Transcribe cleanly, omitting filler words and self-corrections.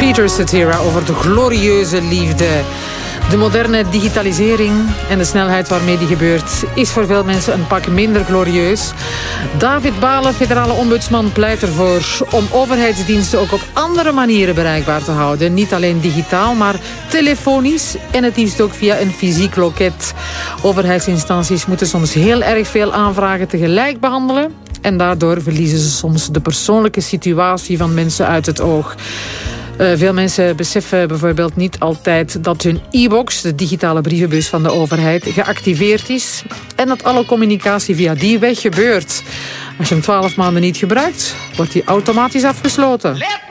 Peter Cetera over de glorieuze liefde. De moderne digitalisering en de snelheid waarmee die gebeurt is voor veel mensen een pak minder glorieus. David Balen, federale ombudsman, pleit ervoor om overheidsdiensten ook op andere manieren bereikbaar te houden. Niet alleen digitaal, maar telefonisch en het liefst ook via een fysiek loket. Overheidsinstanties moeten soms heel erg veel aanvragen tegelijk behandelen. En daardoor verliezen ze soms de persoonlijke situatie van mensen uit het oog. Veel mensen beseffen bijvoorbeeld niet altijd dat hun e-box, de digitale brievenbus van de overheid, geactiveerd is. En dat alle communicatie via die weg gebeurt. Als je hem 12 maanden niet gebruikt, wordt die automatisch afgesloten.